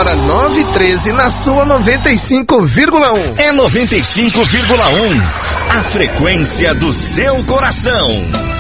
agora 9h13 na sua 95,1. É 95,1. A frequência do seu coração.